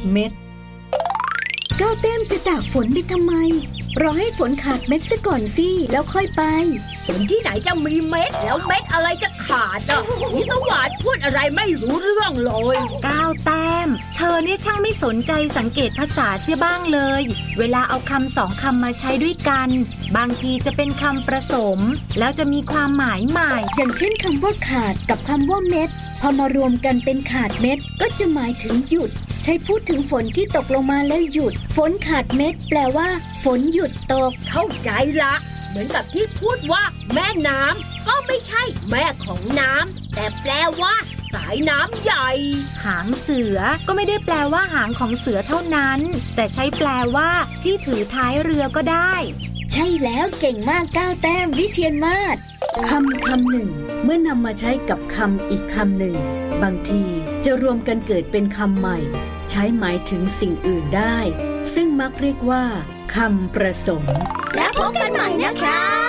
เม็ดก้าวแต้มจะตากฝนไปทำไมรอให้ฝนขาดเม็ดซะก่อนสิแล้วค่อยไปฝนที่ไหนจะมีเม็ดแล้วเม็ดอะไรจะขาดอ่ะสีสวัสดิ์พูดอะไรไม่รู้เรื่องเลยก้าวแต้มเธอนี่ช่างไม่สนใจสังเกตภาษาเสียบ้างเลยเวลาเอาคำสองคำมาใช้ด้วยกันบางทีจะเป็นคำผสมแล้วจะมีความหมายใหม่อย่างเช่นคำว่าขาดกับคำว่าเม็ดพอมารวมกันเป็นขาดเม็ดก็จะหมายถึงหยุดใช้พูดถึงฝนที่ตกลงมาแล้วหยุดฝนขาดเม็ดแปลว่าฝนหยุดตกเข้าใจละเหมือนกับที่พูดว่าแม่น้ำก็ไม่ใช่แม่ของน้ำแต่แปลว่าสายน้ำใหญ่หางเสือก็ไม่ได้แปลว่าหางของเสือเท่านั้นแต่ใช้แปลว่าที่ถือท้ายเรือก็ได้ใช่แล้วเก่งมากก้าวแต้มวิเชียรมาศคำหนึ่งเมื่อนำมาใช้กับคำอีกคำหนึ่งบางทีจะรวมกันเกิดเป็นคำใหม่ใช้หมายถึงสิ่งอื่นได้ซึ่งมักเรียกว่าคำผสมและพบกันใหม่นะคะ